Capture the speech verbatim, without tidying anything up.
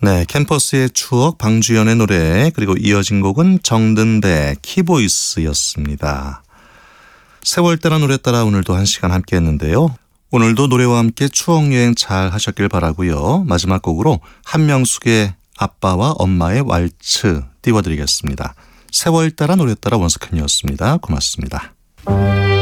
네, 캠퍼스의 추억 방주연의 노래, 그리고 이어진 곡은 정든배 키보이스였습니다. 세월 따라 노래 따라 오늘도 한 시간 함께 했는데요. 오늘도 노래와 함께 추억여행 잘 하셨길 바라고요. 마지막 곡으로 한명숙의 아빠와 엄마의 왈츠 띄워드리겠습니다. 세월 따라 노래 따라 원석현이었습니다. 고맙습니다.